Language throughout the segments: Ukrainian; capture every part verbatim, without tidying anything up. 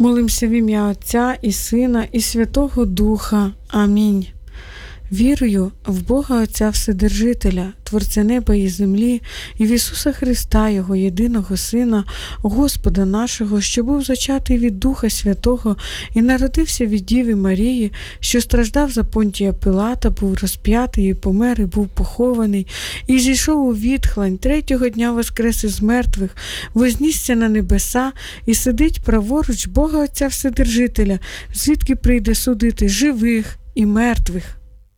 Молимося в ім'я Отця і Сина і Святого Духа. Амінь. Вірую в Бога Отця Вседержителя, Творця неба і землі, і в Ісуса Христа, Його єдиного Сина, Господа нашого, що був зачатий від Духа Святого і народився від Діви Марії, що страждав за Понтія Пилата, був розп'ятий і помер, і був похований, і зійшов у відхлань, третього дня воскрес із мертвих, вознісся на небеса і сидить праворуч Бога Отця Вседержителя, звідки прийде судити живих і мертвих.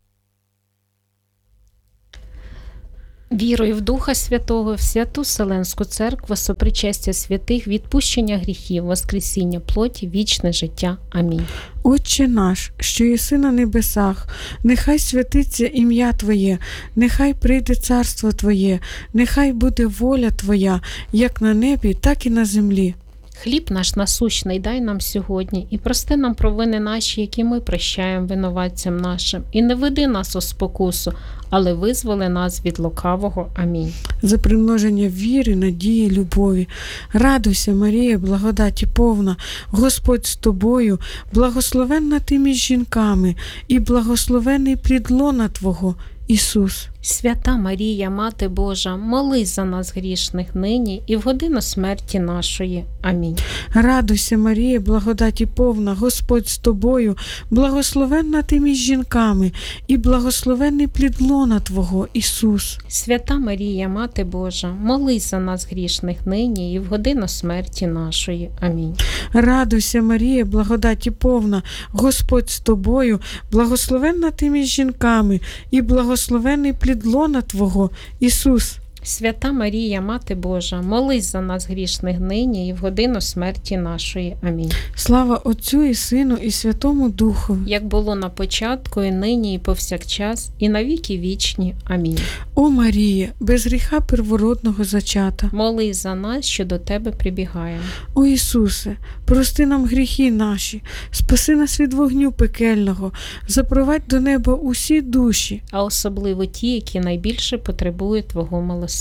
Вірую в Духа Святого, в Святу Вселенську Церкву, сопричастя святих, відпущення гріхів, воскресіння плоті, вічне життя. Амінь. Отче наш, що єси на небесах, нехай святиться ім'я Твоє, нехай прийде царство Твоє, нехай буде воля Твоя, як на небі, так і на землі. Хліб наш насущний дай нам сьогодні, і прости нам провини наші, які ми прощаємо винуватцям нашим. І не веди нас у спокусу, але визволи нас від лукавого. Амінь. За примноження віри, надії, любові. Радуйся, Марія, благодаті повна, Господь з тобою, благословенна ти між жінками, і благословений плід лона Твого, Ісус. Свята Марія, Мати Божа, молись за нас грішних нині і в годину смерті нашої. Амінь. Радуйся, Марія, благодаті повна, Господь з тобою, благословенна ти між жінками, і благословенний плід лона Твого, Ісус. Свята Марія, Мати Божа, молись за нас грішних нині і в годину смерті нашої. Амінь. Радуйся, Марія, благодаті повна, Господь з тобою, благословенна ти між жінками, і благословенний плід лона Твого, Ісус. Свята Марія, Мати Божа, молись за нас грішних нині і в годину смерті нашої. Амінь. Слава Отцю і Сину і Святому Духу. Як було на початку, і нині, і повсякчас, і на віки вічні. Амінь. О Марія, без гріха первородного зачата, молись за нас, що до Тебе прибігаємо. О Ісусе, прости нам гріхи наші, спаси нас від вогню пекельного, запровадь до неба усі душі, а особливо ті, які найбільше потребують Твого милосердя.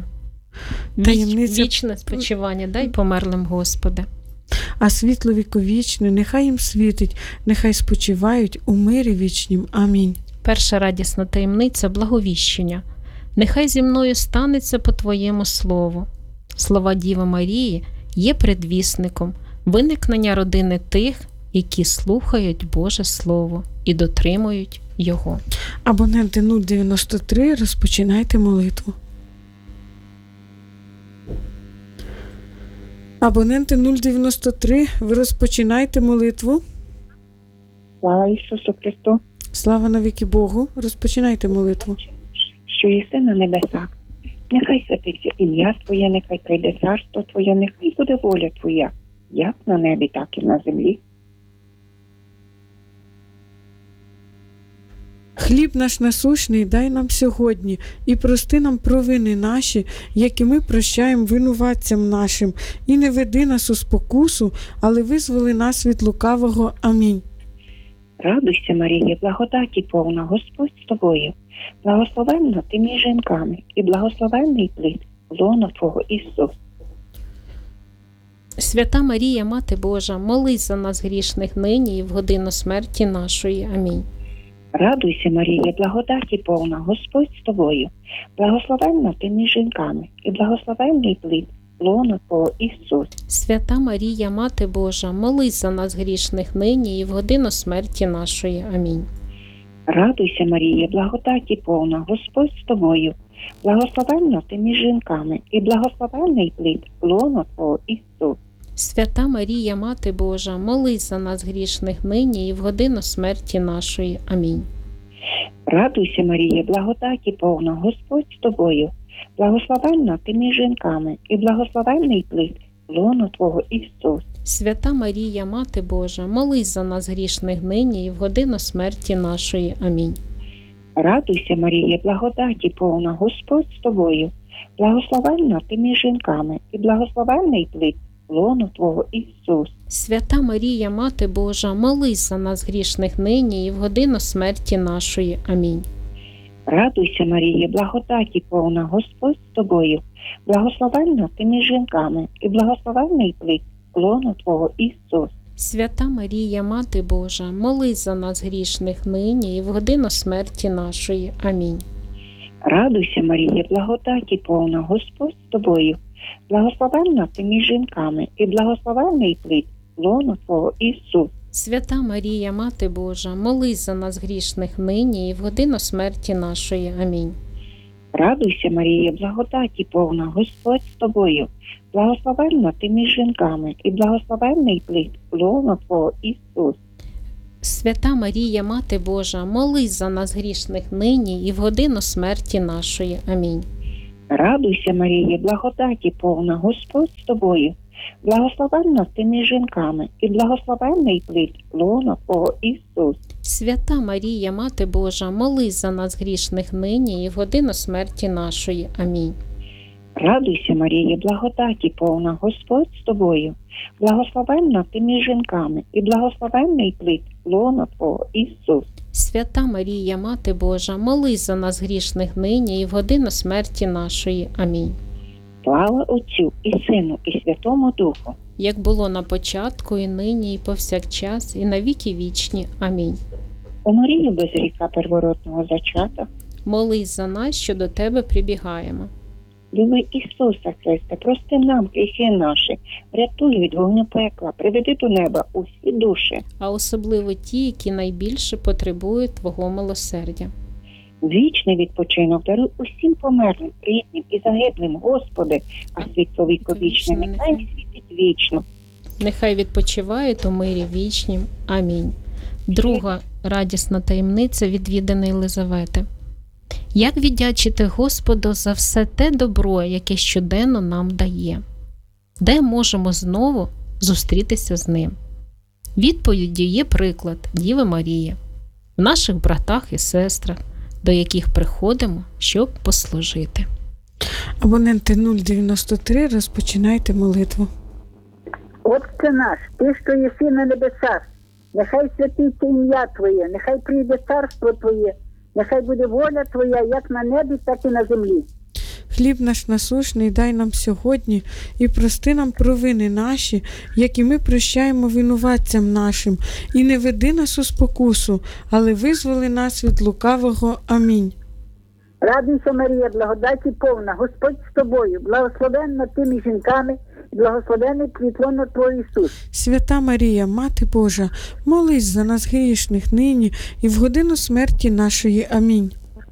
Таємниця... Вічне спочивання дай померлим, Господи. А світло віковічне нехай їм світить, нехай спочивають у мирі вічнім. Амінь. Перша радісна таємниця – благовіщення. Нехай зі мною станеться по Твоєму слову. Слова Діви Марії є предвісником виникнення родини тих, які слухають Боже Слово і дотримують Його. Абоненти нуль дев'яносто три, розпочинайте молитву. Абоненти нуль дев'яносто три, ви розпочинайте молитву. Слава Ісусу Христу. Слава навіки Богу. Розпочинайте молитву. Що єси на небесах, нехай святиться ім'я Твоє, нехай прийде царство Твоє, нехай буде воля Твоя, як на небі, так і на землі. Хліб наш насущний дай нам сьогодні, і прости нам провини наші, які ми прощаємо винуватцям нашим, і не веди нас у спокусу, але визволи нас від лукавого. Амінь. Радуйся, Марія, благодаті повна, Господь з тобою, благословенна ти між жінками, і благословенний плід лона Твого, Ісус. Свята Марія, Мати Божа, молись за нас грішних нині і в годину смерті нашої. Амінь. Радуйся, Марія, благодаті повна, Господь з тобою, благословенна ти між жінками, і благословенний плід лона Твого, Ісус. Свята Марія, Мати Божа, молись за нас грішних нині і в годину смерті нашої. Амінь. Радуйся, Марія, благодаті повна, Господь з тобою, благословенна ти між жінками, і благословенний плід лона Твого, Ісус. Свята Марія, Мати Божа, молись за нас грішних нині і в годину смерті нашої. Амінь. Радуйся, Марія, благодаті повна, Господь з тобою, благословенна ти між жінками, і благословенний плід лона Твого, Ісус. Свята Марія, Мати Божа, молись за нас грішних нині і в годину смерті нашої. Амінь. Радуйся, Марія, благодаті повна, Господь з тобою, благословенна ти між жінками, і благословенний плід лона Твого, Ісус. Свята Марія, Мати Божа, молись за нас грішних нині і в годину смерті нашої. Амінь. Радуйся, Марія, благодаті повна, Господь з тобою, благословенна ти між жінками, і благословенний плід лона Твого, Ісус. Свята Марія, Мати Божа, молись за нас грішних нині і в годину смерті нашої. Амінь. Радуйся, Марія, благодаті повна, Господь з тобою. Благословенна ти між жінками, і благословенний плід лоно Твого, Ісус. Свята Марія, Мати Божа, молись за нас грішних нині і в годину смерті нашої. Амінь. Радуйся, Марія, благодаті повна, Господь з тобою. Благословенна ти між жінками, і благословенний плід лоно Твого, Ісус. Свята Марія, Мати Божа, молись за нас грішних нині і в годину смерті нашої. Амінь. Радуйся, Марія, благодаті повна, Господь з тобою. Благословенна ти між жінками, і благословенний плід лоно Твого, Ісус. Свята Марія, Мати Божа, молись за нас грішних нині і в годину смерті нашої. Амінь. Радуйся, Марія, благодаті повна, Господь з тобою. Благословенна ти між жінками, і благословенний плід лоно Твого, Ісус. Свята Марія, Мати Божа, молись за нас грішних нині і в годину смерті нашої. Амінь. Слава Отцю і Сину, і Святому Духу. Як було на початку, і нині, і повсякчас, і на віки вічні. Амінь. О Марію без гріха первородного зачата, Молись за нас, що до Тебе прибігаємо. люби Ісуса Христа, прости нам гріхи наші, врятуй від вогню пекла, приведи до неба усі душі. А особливо ті, які найбільше потребують Твого милосердя. Вічний відпочинок даруй усім померлим, рідним і загиблим, Господи, а світло віковічне нехай світить вічно. Нехай відпочивають у мирі вічнім. Амінь. Друга радісна таємниця відвіданої Єлизавети. Як віддячити Господу за все те добро, яке щоденно нам дає? Де можемо знову зустрітися з Ним? Відповіддю є приклад Діви Марії, в наших братах і сестрах, до яких приходимо, щоб послужити. Абоненти нуль дев'яносто три, розпочинайте молитву. Отче наш, ти, що єси на небесах, нехай святиться ім'я Твоє, нехай прийде царство Твоє, нехай буде воля Твоя, як на небі, так і на землі. Хліб наш насущний дай нам сьогодні і прости нам провини наші, як і ми прощаємо винуватцям нашим. І не веди нас у спокусу, але визволи нас від лукавого. Амінь. Радуйся, Марія, благодаті повна, Господь з тобою, благословенна ти між жінками, і благословений плід лона Твого, Ісус. Свята Марія, Мати Божа, молись за нас грішних нині і в годину смерті нашої. Амінь.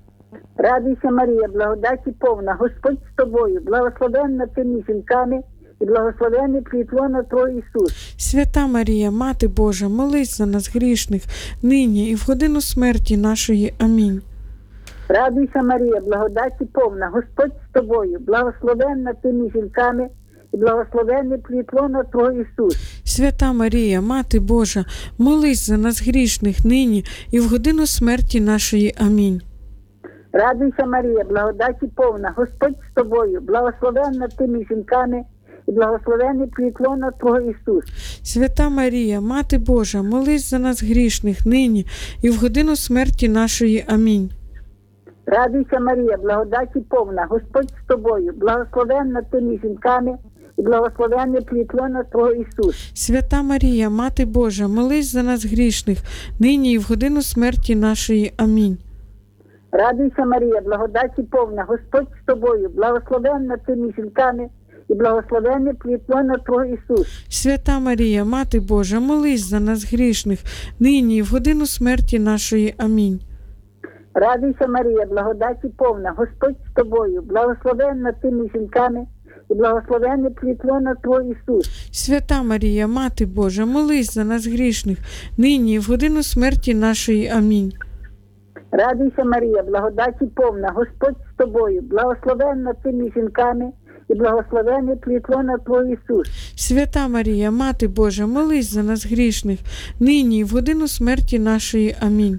Радуйся, Марія, благодаті повна, Господь з тобою, благословенна ти між жінками, і благословений плід лона Твого, Ісус. Свята Марія, Мати Божа, молись за нас грішних нині і в годину смерті нашої. Амінь. Радуйся, Марія, благодаті повна, Господь з тобою, благословенна ти між жінками, і благословений плід лона Твого, Ісус. Свята Марія, Мати Божа, молись за нас грішних нині і в годину смерті нашої. Амінь. Радуйся, Марія, благодаті повна, Господь з тобою, благословенна ти між жінками, і благословений плід лона Твого, Ісус. Свята Марія, Мати Божа, молись за нас грішних нині і в годину смерті нашої. Амінь. Радуйся, Марія, благодаті повна, Господь з тобою, благословенна ти між жінками, і благословений плід лона Твого, Ісус. Свята Марія, Мати Божа, молись за нас грішних нині і в годину смерті нашої. Амінь. Радуйся, Марія, благодаті повна, Господь з тобою, благословенна ти між жінками, і благословений плід лона Твого, Ісус. Свята Марія, Мати Божа, молись за нас грішних нині і в годину смерті нашої. Амінь. Радуйся, Марія, благодаті повна, Господь з тобою, благословенна ти між жінками, і благословений плід лона Твого, Ісус. Свята Марія, Мати Божа, молись за нас грішних нині і в годину смерті нашої. Амінь. Радуйся, Марія, благодаті повна, Господь з тобою, благословенна ти між жінками, і благословений плід лона Твого, Ісус. Свята Марія, Мати Божа, молись за нас грішних нині і в годину смерті нашої. Амінь.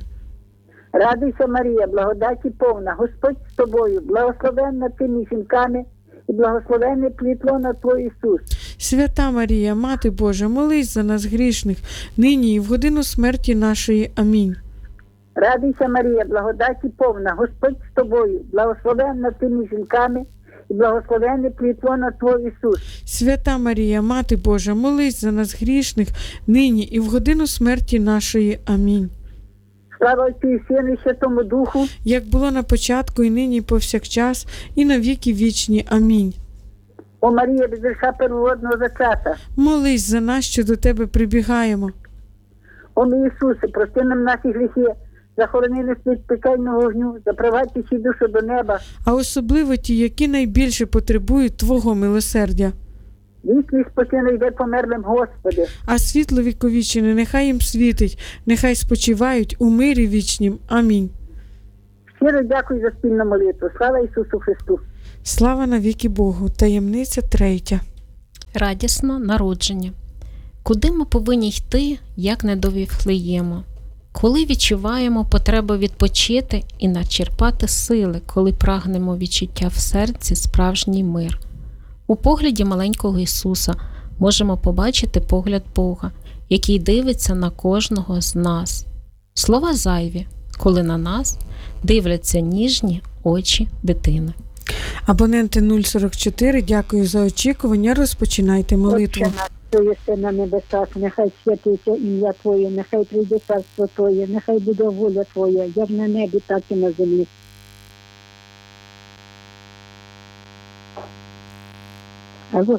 Радуйся, Марія, благодаті повна, Господь з тобою, благословенна ти між жінками, і благословений плід лона Твого, Ісус. Свята Марія, Мати Божа, молись за нас грішних нині і в годину смерті нашої. Амінь. Радуйся, Марія, благодаті повна, Господь з тобою, благословенна ти між жінками, і благословенний плід лона Твого Ісус. Свята Марія, Мати Божа, молись за нас грішних, нині і в годину смерті нашої. Амінь. Слава Отцю і Сину і Святому Духу, Як було на початку, і нині, і повсякчас, і на віки вічні. Амінь. о Марія, без гріха первородного зачата. Молись за нас, що до Тебе прибігаємо. О мій Ісусе, прости нам наші гріхи, захорони нас від пекельного вогню, запровадь всі душу до неба, А особливо ті, які найбільше потребують Твого милосердя. вічний спочинок йде померлим, Господи. А світло віковічне нехай їм світить, нехай спочивають у мирі вічнім. Амінь. Щиро дякую за спільну молитву. Слава Ісусу Христу. Слава навіки Богу. Таємниця третя. Радісно народження. Куди ми повинні йти, як не до Віфлеєму? Коли відчуваємо потребу відпочити і начерпати сили, коли прагнемо відчуття в серці справжній мир. У погляді маленького Ісуса можемо побачити погляд Бога, який дивиться на кожного з нас. Слова зайві, коли на нас дивляться ніжні очі дитини. Абоненти нуль сорок чотири, дякую за очікування. Розпочинайте молитву. Отче наш, що єси на небесах, нехай святиться ім'я Твоє, нехай прийде царство Твоє, нехай буде воля Твоя, як на небі, так і на землі. Алло.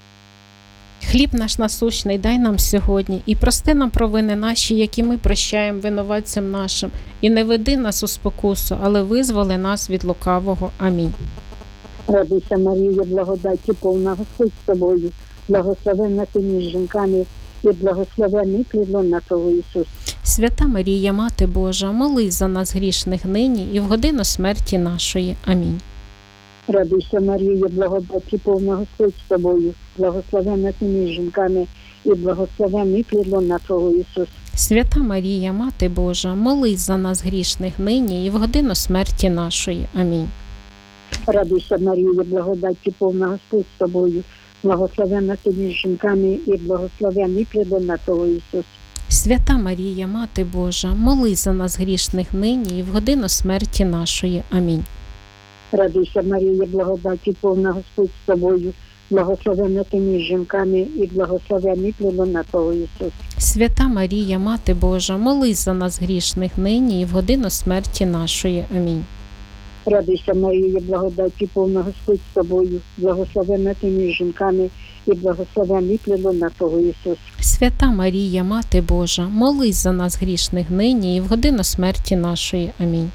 Хліб наш насущний дай нам сьогодні, і прости нам провини наші, які ми прощаємо винуватцям нашим, і не веди нас у спокусу, але визволи нас від лукавого. Амінь. Радуйся, Марія, благодаті повна, Господь з тобою, благословенна ти між жінками, і благословенний плід лона Твого Ісус. Свята Марія, Мати Божа, молись за нас грішних нині і в годину смерті нашої. Амінь. Радуйся, Марія, благодаті повна, Господь з тобою, благословенна ти між жінками, і благословенний плід лона Твого Ісус. Свята Марія, Мати Божа, молись за нас грішних нині і в годину смерті нашої. Амінь. Радуйся, Марія, благодаті повна, Господь з тобою, благословенна ти між жінками, і благословенний плід лона Твого Ісус. Свята Марія, Мати Божа, молись за нас грішних нині і в годину смерті нашої. Амінь. Радуйся, Марія, благодаті повна, Господь з тобою, благословенна ти між жінками, і благословенний плід лона Твого Ісус. Свята Марія, Мати Божа, молись за нас грішних нині і в годину смерті нашої. Амінь. Радуйся, Марія, благодаті повна, Господь з тобою, благословенна ти між жінками, і благословенний плід лона Твого Ісус. Свята Марія, Мати Божа, молись за нас грішних нині і в годину смерті нашої. Амінь.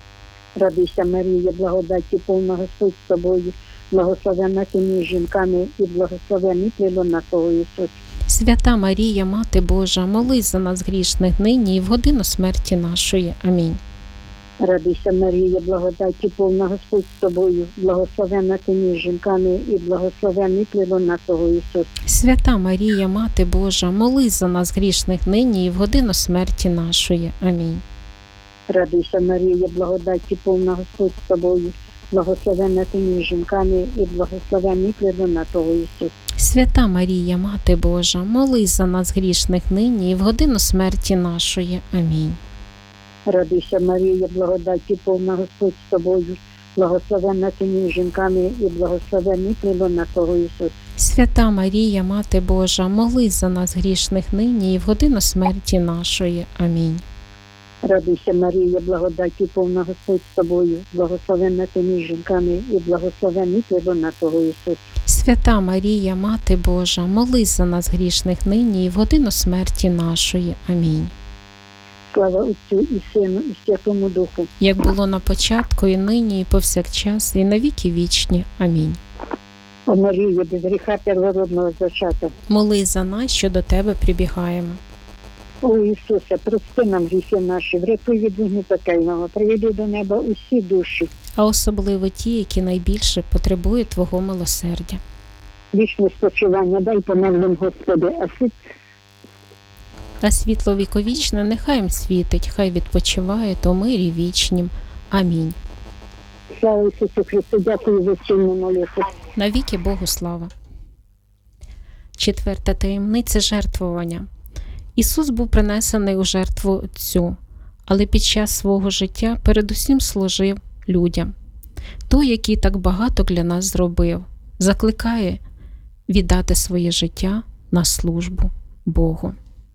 Радуйся, Марія, благодаті повна, Господь з тобою, благословенна ти між жінками, і благословенний плід лона Твого Ісус. Свята Марія, Мати Божа, молись за нас грішних нині і в годину смерті нашої. Амінь. Радуйся, Марія, благодаті повна, Господь з тобою, благословенна ти між жінками, і благословенний плід лона Твого Ісус. Свята Марія, Мати Божа, молись за нас грішних нині і в годину смерті нашої. Амінь. Радуйся, Марія, благодаті повна, Господь з тобою, благословенна ти між жінками, і благословенний плід лона Твого Ісус. Свята Марія, Мати Божа, молись за нас грішних нині і в годину смерті нашої. Амінь. Радуйся, Марія, благодаті повна, Господь з тобою, благословенна ти між жінками, і благословенний плід лона Твого Ісус. Свята Марія, Мати Божа, молись за нас грішних нині і в годину смерті нашої. Амінь. Радуйся, Марія, благодаті повна, Господь з тобою, благословенна ти між жінками, і благословенний плід лона Твого Ісус. Свята Марія, Мати Божа, молись за нас грішних нині і в годину смерті нашої. Амінь. Слава Отцю і Сину, і Святому Духу. Як було на початку, і нині, і повсякчас, і на віки вічні. Амінь. О Марія, без гріха первородного зачата. Молись за нас, що до Тебе прибігаємо. О Ісусе, прости нам гріхи наші, врятуй від вогню пекельного, приведи до неба усі душі. А особливо ті, які найбільше потребують Твого милосердя. Вічне спочивання дай померлим, Господи, а світ А світло віковічне нехай їм світить, хай відпочивають у мирі вічнім. Амінь. Слава Ісусу Христу, дякую за сильну молитву. Навіки Богу слава. Четверта таємниця жертвування. Ісус був принесений у жертву Отцю, але під час свого життя передусім служив людям. той, який так багато для нас зробив, закликає віддати своє життя на службу Богу.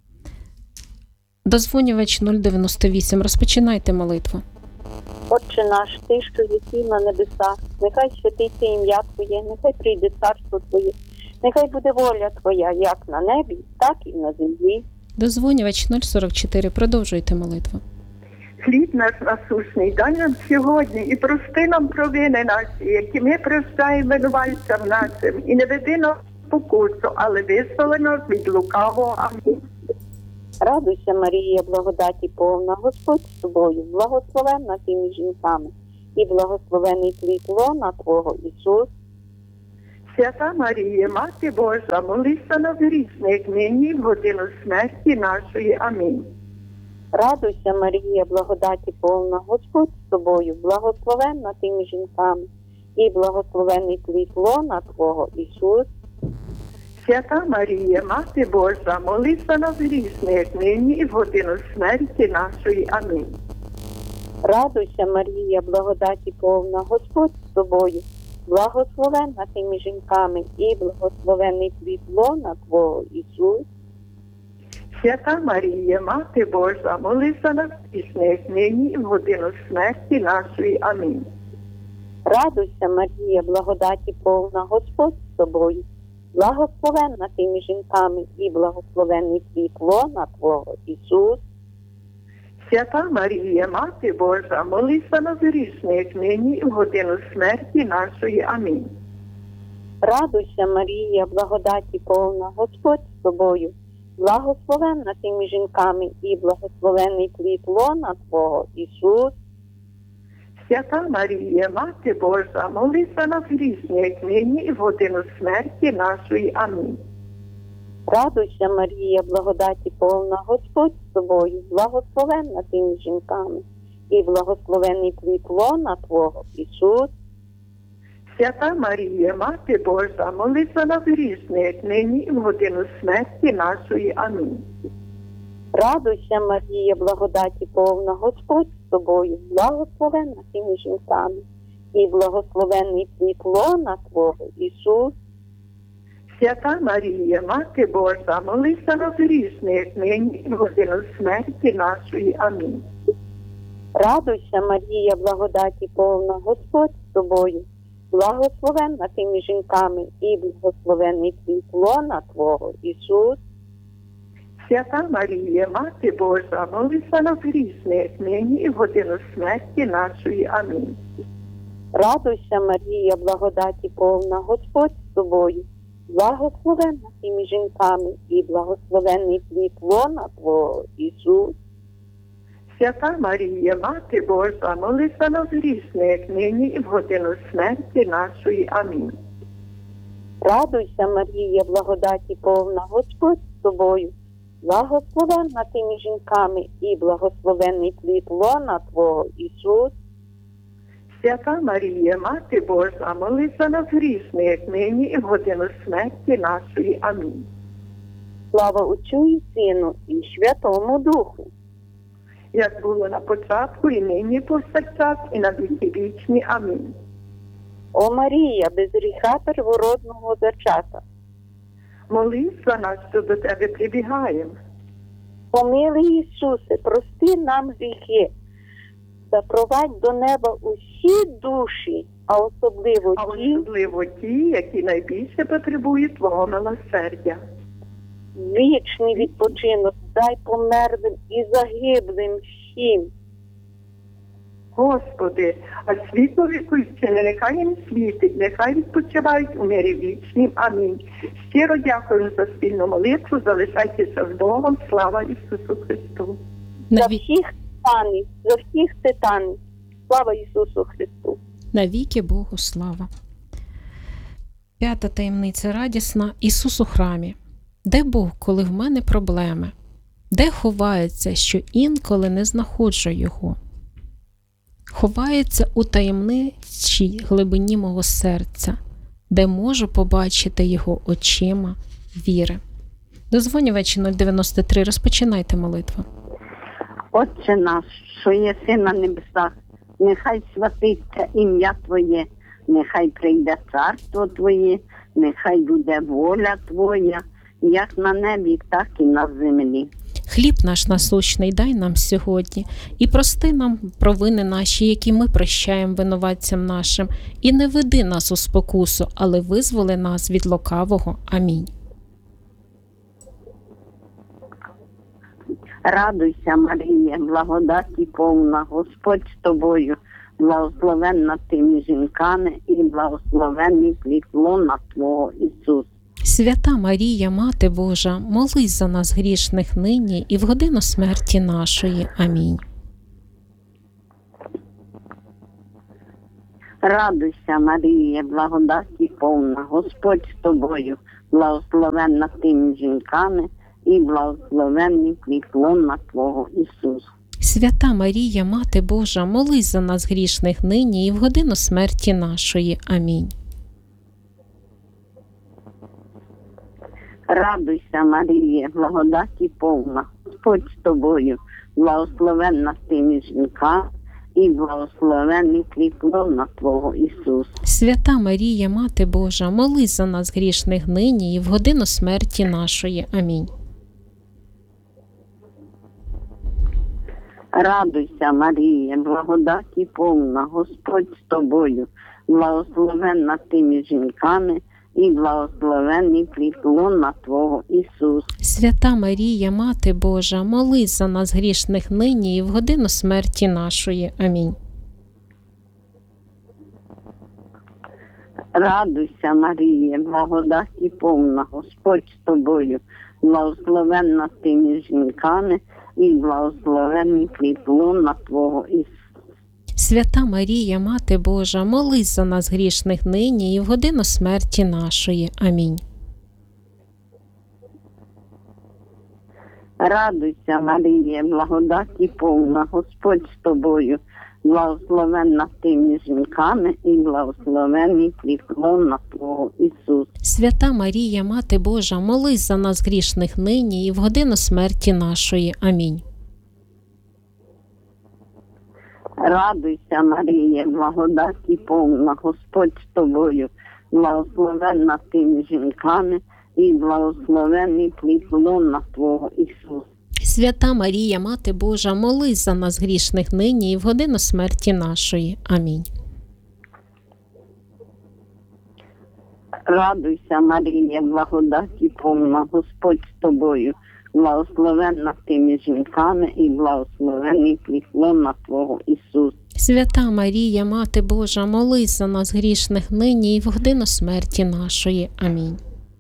Дозвонювач нуль дев'яносто вісім. Розпочинайте молитву. Отче наш, Ти, що єси на небесах, нехай святиться ім'я Твоє, нехай прийде царство Твоє, нехай буде воля Твоя, як на небі, так і на землі. Дозвонювач нуль сорок чотири. Продовжуйте молитву. Хліб наш насущний дай нам сьогодні і прости нам провини наші, які ми прощаємо винуватцям нашим, і не веди нас в спокусу, але визволи нас від лукавого. Амінь. Радуйся, Марія, благодаті повна, Господь з тобою, благословенна ти між жінками, і благословений плід лона Твого, Ісус. Свята Марія, Мати Божа, молися на грішних нині і в годину смерті нашої. Амінь. Радуйся, Марія, благодаті повна, Господь з тобою, благословенна ти між жінками, і благословений плід лона Твого, Ісус. Свята Марія, Мати Божа, молися на грішних нині і в годину смерті нашої. Амінь. Радуйся, Марія, благодаті повна, Господь з тобою, благословенна ти між жінками, і благословений плід лона Твого, Ісус. Свята Марія, Мати Божа, молися на грішних нині і в годину смерті нашої. Амінь. Радуйся, Марія, благодаті повна, Господь з тобою, благословенна ти між жінками, і благословений плід лона Твого, Ісус. Свята Марія, Мати Божа, молися на грішних нині і в годину смерті нашої. Амінь. Радуйся, Марія, благодаті повна, Господь з тобою, благословенна ти між жінками, і благословений плід лона Твого, Ісус. Свята Марія, Мати Божа, молися на грішних нині і в годину смерті нашої. Амінь. Радуйся, Марія, благодаті повна, Господь з тобою, благословенна ти між жінками, і благословений плід лона Твого, Ісус. Свята Марія, Мати Божа, молися на грішних нині і в годину смерті нашої. Амінь. Радуйся, Марія, благодаті повна, Господь з тобою, благословенна ти між жінками, і благословений плід лона Твого, Ісус. Свята Марія, Мати Божа, молися на грішних нині і в годину смерті нашої. Амінь. Радуйся, Марія, благодаті повна, Господь з тобою, благословенна ти між жінками, і благословений плід лона Твого, Ісус. Свята Марія, Мати Божа, молися на грішних нині і в годину смерті нашої. Амінь. Радуйся, Марія, благодаті повна, Господь з тобою, благословенна ти між жінками, і благословений плід лона Твого, Ісус. Свята Марія, Мати Божа, молися на грішних нині і в годину смерті нашої. Амінь. Радуйся, Марія, благодаті повна, Господь з тобою, благословенна ти між жінками, і благословений плід лона Твого, Ісус. Свята Марія, Мати Божа, молися на грішних нині і в годину смерті нашої. Амінь. Слава Отцю і Сину, і Святому Духу. Як було на початку, і нині повсякчас, і на віки вічні. Амінь. О Марія, без гріха первородного зачата, Молись за нас, що до Тебе прибігаємо. помилуй, Ісусе, прости нам гріхи, запровадь до неба усі душі, а особливо А ті, особливо ті, які найбільше потребують Твого милосердя. вічний відпочинок дай померлим і загиблим всім. Господи, а світло віковічне, нехай їм світить, нехай відпочивають у мирі вічнім. Амінь. Щиро дякую за спільну молитву, залишайтеся з Богом, слава Ісусу Христу. За Наві... всіх титанів, за всіх титанів, слава Ісусу Христу. Навіки Богу слава. П'ята таємниця радісна. Ісус у храмі. Де Бог, коли в мене проблеми? Де ховається, що інколи не знаходжу Його? Ховається у таємничій глибині мого серця, де можу побачити Його очима віри. Дозвонювач нуль дев'яносто три, розпочинайте молитву. Отче наш, що єси на небесах, нехай святиться ім'я Твоє, нехай прийде царство Твоє, нехай буде воля Твоя, як на небі, так і на землі. Хліб наш насущний дай нам сьогодні, і прости нам провини наші, які ми прощаємо винуватцям нашим, і не веди нас у спокусу, але визволи нас від лукавого. Амінь. Радуйся, Марія, благодаті повна, Господь з тобою, благословенна ти між жінками, і благословенний плід лона Твого, Ісус. Свята Марія, Мати Божа, молись за нас грішних нині і в годину смерті нашої. Амінь. Радуйся, Марія, благодаті повна, Господь з тобою, благословенна ти між жінками, і благословенний плід лона Твого, Ісус. Свята Марія, Мати Божа, молись за нас грішних нині і в годину смерті нашої. Амінь. Радуйся, Марія, благодаті повна, Господь з тобою, благословенна ти між жінками, і благословенний плід лона Твого, Ісус. Свята Марія, Мати Божа, молись за нас грішних нині і в годину смерті нашої. Амінь. Радуйся, Марія, благодаті повна, Господь з тобою, благословенна ти між жінками, і благословенний плід лона Твого, Ісус. Свята Марія, Мати Божа, молись за нас грішних нині і в годину смерті нашої. Амінь. Радуйся, Марія, благодаті повна, Господь з тобою, благословенна ти між жінками, і благословенний плід лона Твого, Ісус. Свята Марія, Мати Божа, молись за нас грішних нині і в годину смерті нашої. Амінь. Радуйся, Марія, благодаті повна, Господь з тобою, благословенна ти між жінками, і благословенний плід лона Твого, Ісус. Свята Марія, Мати Божа, молись за нас грішних нині і в годину смерті нашої. Амінь. Радуйся, Марія, благодаті повна, Господь з тобою, благословенна ти між жінками, і благословенний плід лона Твого, Ісус. Свята Марія, Мати Божа, молись за нас грішних нині і в годину смерті нашої. Амінь. Радуйся, Марія, благодаті повна, Господь з тобою, благословенна ти між жінками, і благословенний плід лона Твого, Ісус. Свята Марія, Мати Божа, молись за нас грішних нині і в годину смерті нашої. Амінь.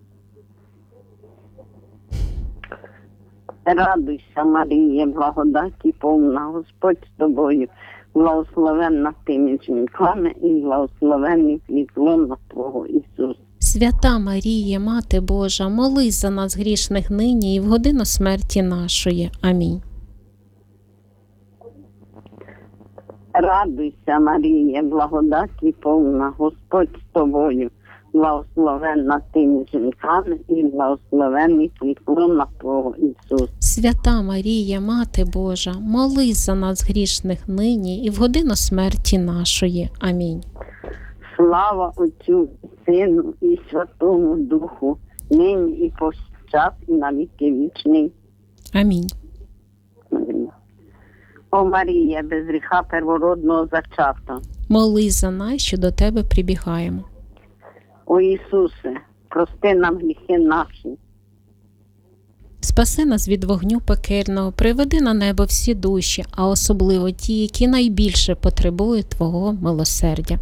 Радуйся, Марія, благодаті повна, Господь з тобою, благословенна ти між жінками, і благословенний плід лона Твого, Ісус. Свята Марія, Мати Божа, молись за нас грішних нині і в годину смерті нашої. Амінь. Радуйся, Марія, благодаті повна, Господь з тобою, благословенна ти між жінками, і благословенний плід лона Твого, Ісус. Свята Марія, Мати Божа, молись за нас грішних нині і в годину смерті нашої. Амінь. Слава Отцю, Сину і Святому Духу, нині і повсякчас, і на віки вічний. Амінь. О Марія, без гріха первородного зачата. Молись за нас, що до Тебе прибігаємо. О Ісусе, прости нам гріхи наші. Спаси нас від вогню пекельного, приведи на небо всі душі, а особливо ті, які найбільше потребують Твого милосердя.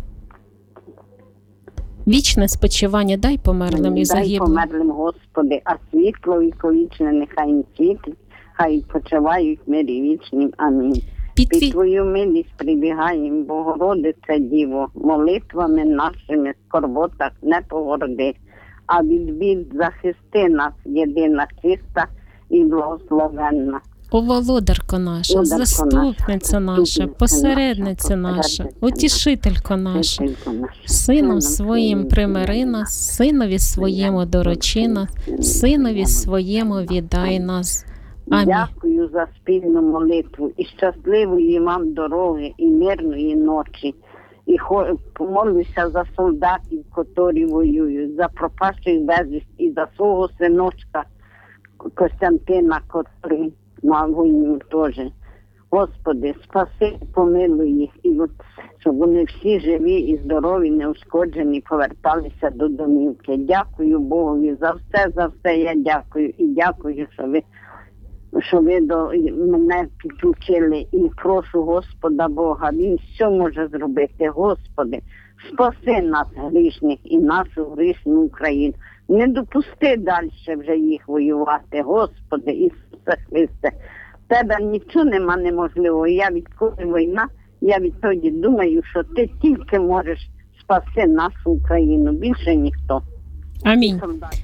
Вічне спочивання дай померлим і Дай загиблим. померлим, Господи, а світло віковічне нехай їм світить, хай почивають в мирі вічнім. Амінь. Під Під твій... Твою милість прибігаєм, Богородице Діво, молитвами нашими скорботах не погорди, а від бід захисти нас, єдина чиста і благословенна. О, володарко наша, Володарко заступниця наша, наша, посередниця наша, утішителько наша, Сином своїм примири нас, Синові своєму доручи нас, Синові своєму віддай нас. Амінь. Дякую за спільну молитву і щасливої вам дороги і мирної ночі. І хо- помолюся за солдатів, котрі воюють, за пропащих безвісти і за свого синочка Костянтина, котрий на війну теж. Господи, спаси, помилуй їх, і от, щоб вони всі живі і здорові, неушкоджені, поверталися до домівки. Дякую Богові за все, за все я дякую. І дякую, що ви, що ви до мене підключили. І прошу Господа Бога, Він все може зробити. Господи, спаси нас грішних і нашу грішну Україну. Не допусти далі вже їх воювати. Господи, Ісусе Христе, в тебе нічого нема неможливого. Я відколи війна, я відтоді думаю, що ти тільки можеш спасти нашу Україну. Більше ніхто. Амінь.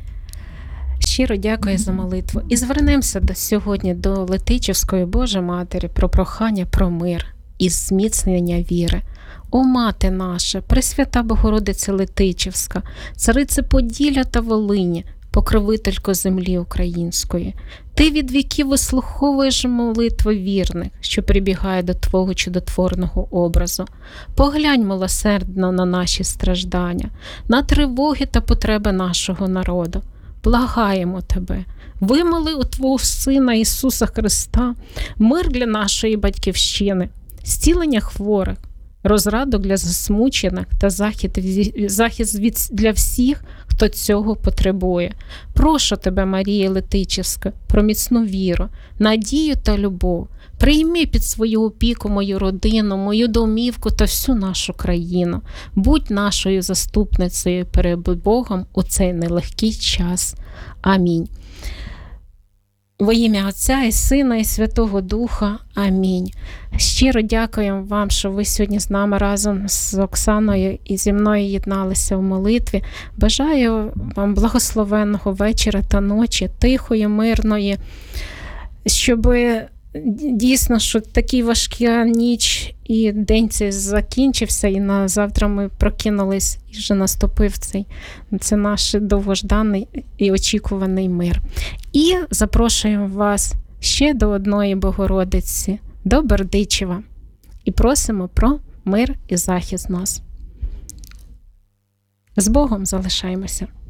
Щиро дякую за молитву. І звернемося до сьогодні до Летичівської Божої Матері про прохання про мир і зміцнення віри. О, Мати наша, Пресвята Богородиця Летичівська, Царице Поділля та Волині, покровителько землі української, ти від віків вислуховуєш молитви вірних, що прибігає до Твого чудотворного образу. Поглянь милосердно на наші страждання, на тривоги та потреби нашого народу. Благаємо Тебе, вимоли у Твого Сина Ісуса Христа мир для нашої батьківщини, зцілення хворих, розраду для засмучених та захист для всіх, хто цього потребує. Прошу Тебе, Марія Летичівська, про міцну віру, надію та любов. Прийми під свою опіку мою родину, мою домівку та всю нашу країну. Будь нашою заступницею перед Богом у цей нелегкий час. Амінь. Во ім'я Отця і Сина і Святого Духа. Амінь. Щиро дякуємо вам, що ви сьогодні з нами разом з Оксаною і зі мною єдналися в молитві. Бажаю вам благословенного вечора та ночі, тихої, мирної, щоб дійсно, що такий важка ніч і день цей закінчився, і на завтра ми прокинулись, і вже наступив цей, це наш довгожданий і очікуваний мир. І запрошуємо вас ще до одної Богородиці, до Бердичева, і просимо про мир і захист нас. З Богом залишаємося.